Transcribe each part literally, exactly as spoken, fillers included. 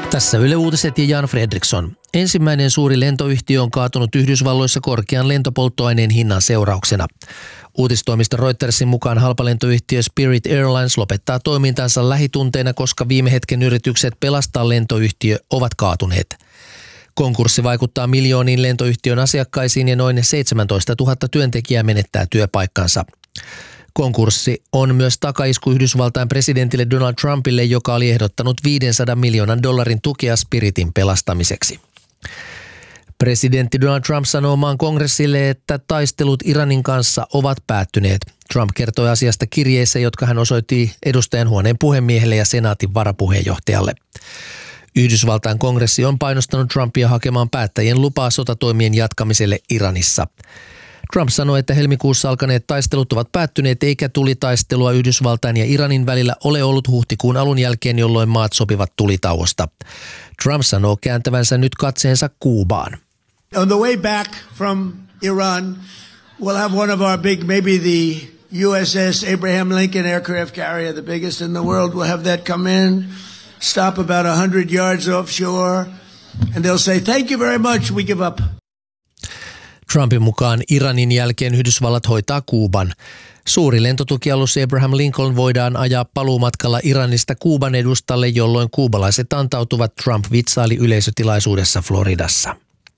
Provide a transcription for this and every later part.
Tässä Yle Uutiset ja Jan Fredriksson. Ensimmäinen suuri lentoyhtiö on kaatunut Yhdysvalloissa korkean lentopolttoaineen hinnan seurauksena. Uutistoimisto Reutersin mukaan halpalentoyhtiö Spirit Airlines lopettaa toimintansa lähitunteina, koska viime hetken yritykset pelastaa lentoyhtiö ovat kaatuneet. Konkurssi vaikuttaa miljooniin lentoyhtiön asiakkaisiin ja noin seitsemäntoistatuhatta työntekijää menettää työpaikkansa. Konkurssi on myös takaisku Yhdysvaltain presidentille Donald Trumpille, joka oli ehdottanut viisisataa miljoonan dollarin tukea Spiritin pelastamiseksi. Presidentti Donald Trump sanoo maan kongressille, että taistelut Iranin kanssa ovat päättyneet. Trump kertoi asiasta kirjeissä, jotka hän osoitti edustajanhuoneen puhemiehelle ja senaatin varapuheenjohtajalle. Yhdysvaltain kongressi on painostanut Trumpia hakemaan päättäjien lupaa sotatoimien jatkamiselle Iranissa. Trump sanoi, että helmikuussa alkaneet taistelut ovat päättyneet eikä tulitaistelua Yhdysvaltain ja Iranin välillä ole ollut huhtikuun alun jälkeen, jolloin maat sopivat tulitauosta. Trump sanoo kääntävänsä nyt katseensa Kuubaan. On the way back from Iran, we'll have one of our big, maybe the U S S Abraham Lincoln aircraft carrier, the biggest in the world. We'll have that come in, stop about one hundred yards offshore, and they'll say, thank you very much, we give up. Trumpin mukaan Iranin jälkeen Yhdysvallat hoitaa Kuuban. Suuri lentotukialus Abraham Lincoln voidaan ajaa paluumatkalla Iranista Kuuban edustalle, jolloin kuubalaiset antautuvat, Trump vitsaili yleisötilaisuudessa Floridassa.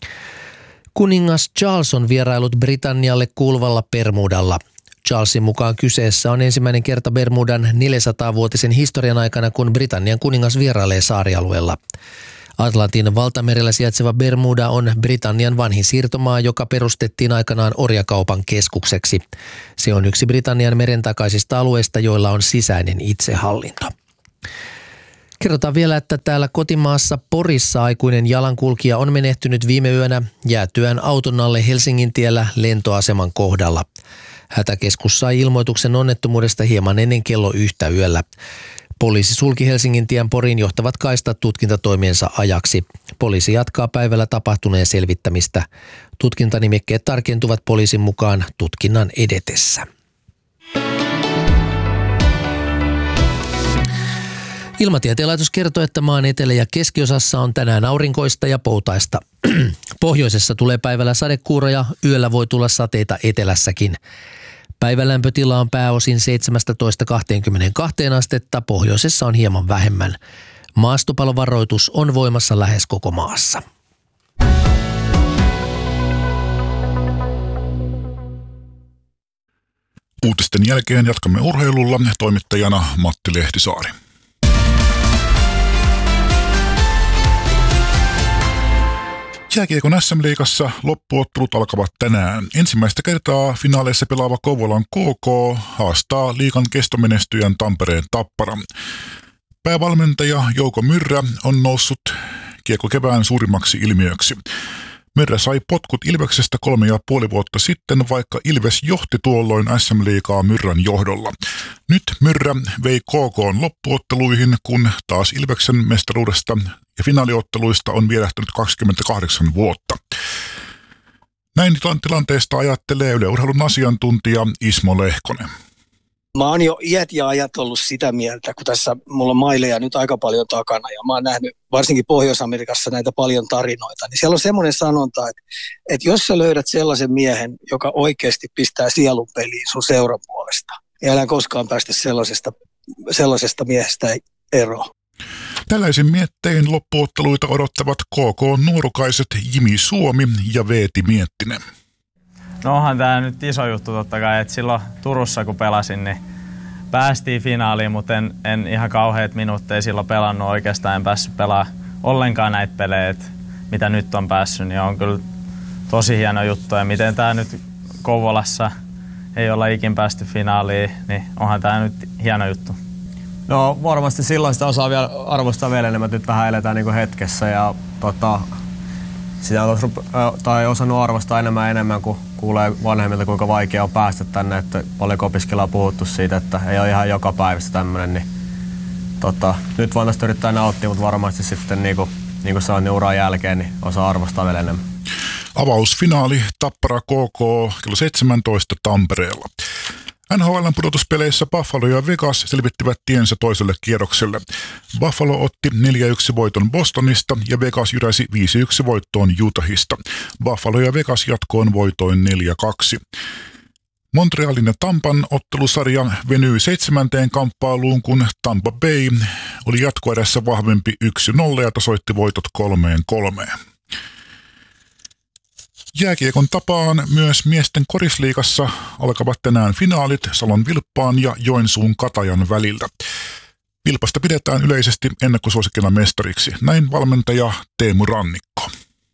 Kuningas Charles on vierailut Britannialle kuuluvalla Bermudalla. Charlesin mukaan kyseessä on ensimmäinen kerta Bermudan neljäsataavuotisen historian aikana, kun Britannian kuningas vierailee saarialueella. Atlantin valtamerellä sijaitseva Bermuda on Britannian vanhin siirtomaa, joka perustettiin aikanaan orjakaupan keskukseksi. Se on yksi Britannian meren takaisista alueista, joilla on sisäinen itsehallinto. Kerrotaan vielä, että täällä kotimaassa Porissa aikuinen jalankulkija on menehtynyt viime yönä jäätyään auton alle Helsingin tiellä lentoaseman kohdalla. Hätäkeskus sai ilmoituksen onnettomuudesta hieman ennen kello yhtä yöllä. Poliisi sulki Helsingin tien Poriin johtavat kaistat tutkintatoimiensa ajaksi. Poliisi jatkaa päivällä tapahtuneen selvittämistä. Tutkintanimikkeet tarkentuvat poliisin mukaan tutkinnan edetessä. Ilmatieteen laitos kertoo, että maan etelä- ja keskiosassa on tänään aurinkoista ja poutaista. Pohjoisessa tulee päivällä sadekuuroja, yöllä voi tulla sateita etelässäkin. Päivän lämpötila on pääosin seitsemästätoista kaksikymmentäkaksi astetta, pohjoisessa on hieman vähemmän. Maastopalovaroitus on voimassa lähes koko maassa. Uutisten jälkeen jatkamme urheilulla, toimittajana Matti Lehtisaari. Jääkiekon äs äm-liigassa loppuottelut alkavat tänään. Ensimmäistä kertaa finaaleissa pelaava Kouvolan K K haastaa liigan kestomenestyjän Tampereen Tappara. Päävalmentaja Jouko Myrrä on noussut kiekko kevään suurimmaksi ilmiöksi. Myrrä sai potkut Ilveksestä kolme ja puoli vuotta sitten, vaikka Ilves johti tuolloin äs äm-liigaa Myrrän johdolla. Nyt Myrrä vei K K:n loppuotteluihin, kun taas Ilveksen mestaruudesta ja finaaliotteluista on vierähtänyt kaksikymmentäkahdeksan vuotta. Näin tilanteesta ajattelee Yle Urheilun asiantuntija Ismo Lehkonen. Mä oon jo iät ja ajat ollut sitä mieltä, kun tässä mulla on maileja nyt aika paljon takana ja mä oon nähnyt varsinkin Pohjois-Amerikassa näitä paljon tarinoita, niin siellä on semmoinen sanonta, että, että jos sä löydät sellaisen miehen, joka oikeasti pistää sielun peliin sun seuran puolesta, ei älä koskaan päästä sellaisesta, sellaisesta miehestä eroon. Tällaisin miettein loppuotteluita odottavat K K-nuorukaiset Jimi Suomi ja Veeti Miettinen. No onhan tämä nyt iso juttu totta kai, että silloin Turussa kun pelasin, niin päästiin finaaliin, mutta en, en ihan kauheat minuutteja silloin pelannut oikeastaan, en päässyt pelaamaan ollenkaan näitä pelejä, mitä nyt on päässyt, niin on kyllä tosi hieno juttu. Ja miten tämä nyt Kouvolassa ei olla ikin päästy finaaliin, niin onhan tämä nyt hieno juttu. No varmasti silloin sitä osaa vielä arvostaa vielä enemmän, nyt vähän eletään niin kuin hetkessä ja tota, sitä on tai osannut arvostaa enemmän ja enemmän, kun kuulee vanhemmilta, kuinka vaikea on päästä tänne, että paljon opiskelijaa on puhuttu siitä, että ei ole ihan joka päivästä tämmöinen, niin tota, nyt vaan tästä yrittää nauttia, mutta varmasti sitten niin kuin, niin kuin sanoin, niin uran jälkeen, niin osaa arvostaa vielä enemmän. Avausfinaali Tappara K K kello seitsemäntoista Tampereella. N H L:n pudotuspeleissä Buffalo ja Vegas selvittivät tiensä toiselle kierrokselle. Buffalo otti neljä yksi voiton Bostonista ja Vegas jyräsi viisi yksi voittoon Utahista. Buffalo ja Vegas jatkoon voitoin neljä kaksi. Montrealin ja Tampan ottelusarja venyi seitsemänteen kamppailuun, kun Tampa Bay oli jatkoedessä vahvempi yksi nolla ja tasoitti voitot kolmeen kolmeen. Jääkiekon tapaan myös miesten korisliigassa alkavat tänään finaalit Salon Vilppaan ja Joensuun Katajan välillä. Vilpasta pidetään yleisesti ennakkosuosikkina mestariksi. Näin valmentaja Teemu Rannikko.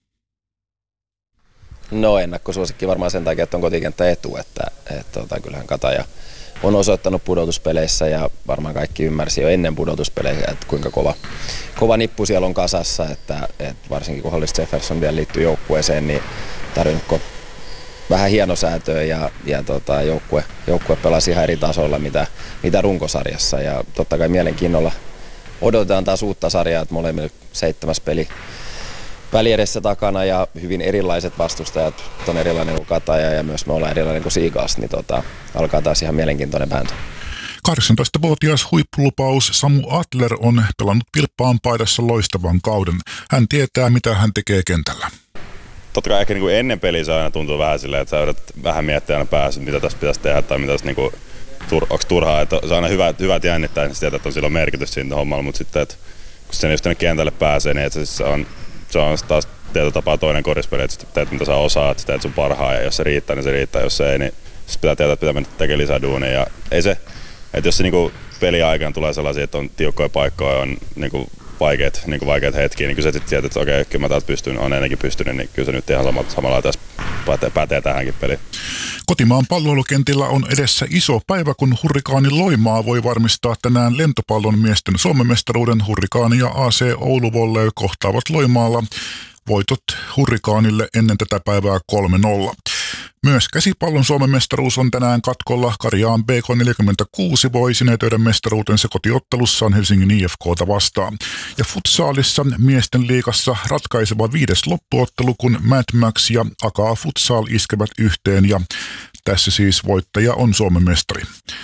No ennakkosuosikki varmaan sen takia, että on kotikenttä etu, että, että, että kyllähän Kataja on osoittanut pudotuspeleissä ja varmaan kaikki ymmärsi jo ennen pudotuspelejä, että kuinka kova, kova nippu siellä on kasassa, että, että varsinkin kun Hollis Jefferson vielä liittyy joukkueeseen, niin tarvinnutko vähän hienosäätöä ja, ja tota, joukkue, joukkue pelasi ihan eri tasolla mitä, mitä runkosarjassa ja totta kai mielenkiinnolla odotetaan taas uutta sarjaa, että molemmille seitsemäs peli väliedessä takana ja hyvin erilaiset vastustajat, on erilainen kuin Kataja ja myös me ollaan erilainen kuin Seagulls, niin tota, alkaa taas ihan mielenkiintoinen vääntö. kahdeksantoistavuotias huippulupaus Samu Adler on pelannut Vilppaan paidassa loistavan kauden. Hän tietää, mitä hän tekee kentällä. Totta kai ehkä niin kuin ennen peliä se aina tuntuu vähän silleen, että sä yrität vähän miettiä aina päässä, mitä tässä pitäisi tehdä tai mitä tässä, niin kuin, onko turhaa. Että se on aina hyvä, hyvät jännittää, niin tietää, että on silloin merkitys siinä hommalla, mutta sitten, että kun sen just tänne kentälle pääsee, niin että se on, se on taas tietyllä tapaa toinen korispeli, että sä teet mitä sä osaat, että sä teet sun parhaa ja jos se riittää, niin se riittää, jos se ei, niin sitten pitää tietää, että pitää mennä tekemään lisää duunia. Ja ei se, että jos se niin peliaikaan tulee sellaisia, että on tiukkoja paikkoja, on niin kuin vaikeat, niin kuin vaikeat hetkiä, niin kyllä sä sitten tiedät, että okei, kyllä mä täältä pystyn, on ennenkin pystynyt, niin kyllä se nyt ihan samalla, samalla tässä pätee, pätee tähänkin peliin. Kotimaan palloilukentillä on edessä iso päivä, kun Hurrikaani Loimaa voi varmistaa tänään lentopallon miesten Suomen mestaruuden. Hurrikaani ja A C Oulu Volley kohtaavat Loimaalla. Voitot Hurrikaanille ennen tätä päivää kolme nolla. Myös käsipallon Suomen mestaruus on tänään katkolla. Karjaan B K neljäkymmentäkuusi voi sinetöidä mestaruutensa kotiottelussaan Helsingin I F K:ta vastaan. Ja futsaalissa miesten liigassa ratkaiseva viides loppuottelu, kun Mad Max ja Akaa Futsal iskevät yhteen ja tässä siis voittaja on Suomen mestari.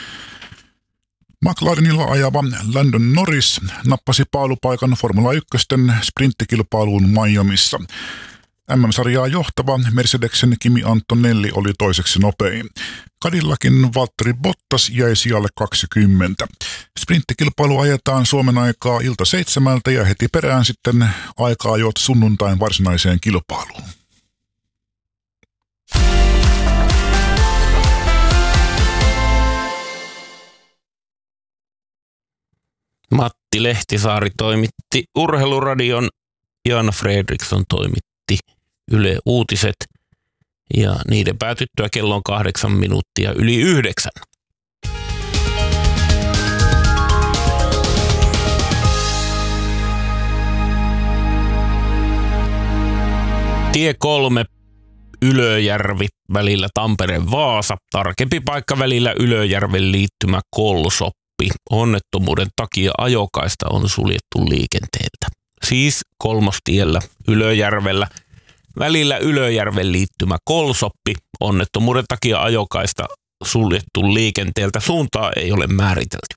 McLarenilla ajava Landon Norris nappasi paalupaikan Formula yksi sprinttikilpailuun Miamissa. M M-sarjaa johtava Mercedesen Kimi Antonelli oli toiseksi nopein. Cadillacin Valtteri Bottas jäi sijalle kaksikymmentä. Sprinttikilpailu ajetaan Suomen aikaa ilta seitsemältä ja heti perään sitten aikaa jo sunnuntain varsinaiseen kilpailuun. Matti Lehtisaari toimitti Urheiluradion, Jan Fredriksson toimitti Yle Uutiset ja niiden päätyttyä kello on kahdeksan minuuttia yli yhdeksän. Tie kolme Ylöjärvi välillä Tampere-Vaasa, tarkempi paikka välillä Ylöjärven liittymä Kolsoppi. Onnettomuuden takia ajokaista on suljettu liikenteeltä. Siis kolmostiellä Ylöjärvellä välillä Ylöjärven liittymä Kolsoppi. Onnettomuuden takia ajokaista suljettu liikenteeltä. Suuntaa ei ole määritelty.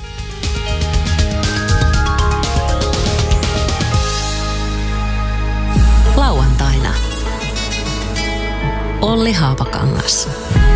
Lauantaina Olli Haapakangas.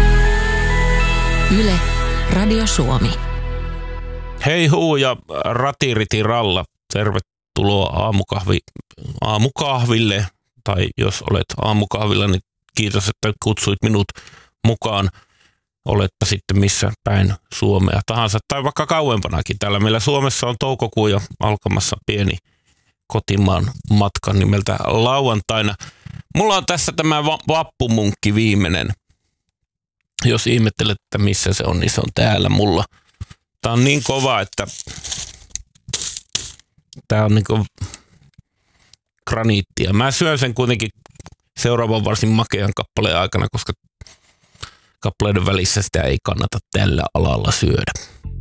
Yle Radio Suomi. Hei huu ja ratiriti ralla. Tervetuloa aamukahvi, aamukahville. Tai jos olet aamukahvilla, niin kiitos, että kutsuit minut mukaan. Oletpa sitten missä päin Suomea tahansa. Tai vaikka kauempanakin. Täällä meillä Suomessa on toukokuu jo alkamassa pieni kotimaan matka nimeltä lauantaina. Mulla on tässä tämä vappumunkki viimeinen. Jos ihmettelet, että missä se on, niin se on täällä mulla. Tää on niin kova, että tää on niinku graniittia. Mä syön sen kuitenkin seuraavan varsin makean kappaleen aikana, koska kappaleiden välissä sitä ei kannata tällä alalla syödä.